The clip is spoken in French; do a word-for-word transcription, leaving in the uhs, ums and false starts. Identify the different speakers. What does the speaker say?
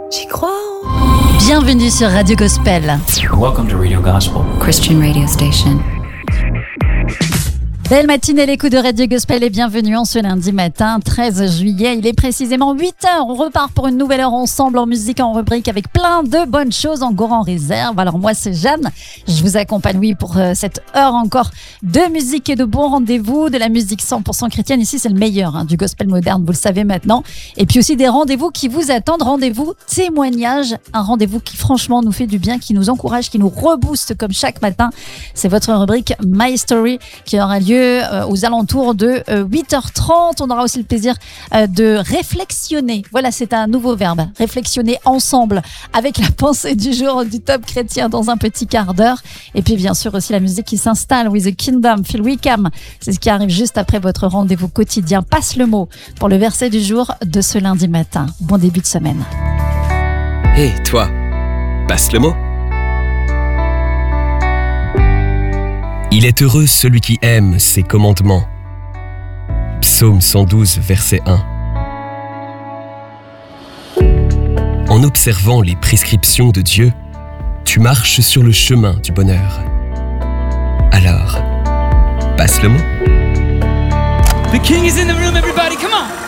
Speaker 1: J'y crois.
Speaker 2: Bienvenue sur Radio Gospel.
Speaker 3: Welcome to Radio Gospel,
Speaker 1: Christian radio station.
Speaker 2: Belle matinée, l'écoute de Radio Gospel et bienvenue en ce lundi matin, treize juillet. Il est précisément huit heures. On repart pour une nouvelle heure ensemble en musique, en rubrique avec plein de bonnes choses encore en réserve. Alors moi, c'est Jeanne. Je vous accompagne, oui, pour euh, cette heure encore de musique et de bons rendez-vous, de la musique cent pour cent chrétienne. Ici, c'est le meilleur hein, du gospel moderne, vous le savez maintenant. Et puis aussi des rendez-vous qui vous attendent. Rendez-vous témoignage, un rendez-vous qui franchement nous fait du bien, qui nous encourage, qui nous rebooste comme chaque matin. C'est votre rubrique My Story qui aura lieu aux alentours de huit heures trente. On aura aussi le plaisir de réflexionner. Voilà, c'est un nouveau verbe. Réflexionner ensemble avec la pensée du jour du top chrétien dans un petit quart d'heure. Et puis bien sûr aussi la musique qui s'installe. With the Kingdom, Phil Wickham. C'est ce qui arrive juste après votre rendez-vous quotidien. Passe le mot pour le verset du jour de ce lundi matin. Bon début de semaine.
Speaker 4: Hé, hey, toi, passe le mot. Il est heureux celui qui aime ses commandements. Psaume cent douze, verset un. En observant les prescriptions de Dieu, tu marches sur le chemin du bonheur. Alors, passe le mot.
Speaker 5: The King is in the room, everybody, come on!